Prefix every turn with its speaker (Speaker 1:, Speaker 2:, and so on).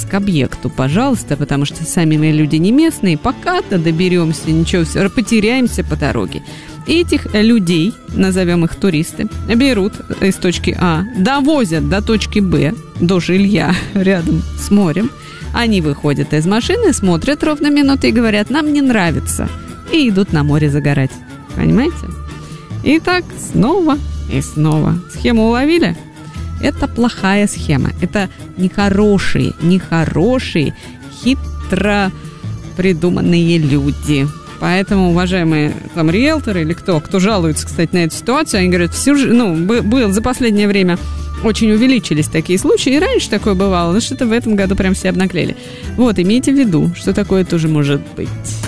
Speaker 1: к объекту, пожалуйста, потому что сами мы люди не местные, пока-то доберемся, ничего, все, потеряемся по дороге. И этих людей, назовем их туристы, берут из точки А, довозят до точки Б, до жилья рядом с морем. Они выходят из машины, смотрят ровно минуту и говорят: нам не нравится. И идут на море загорать. Понимаете? И так снова и снова. Схему уловили? Это плохая схема. Это нехорошие, хитро придуманные люди. Поэтому, уважаемые там риэлторы или кто жалуется, кстати, на эту ситуацию, они говорят, за последнее время очень увеличились такие случаи, и раньше такое бывало, но что-то в этом году прям все обнаглели. Вот, имейте в виду, что такое тоже может быть.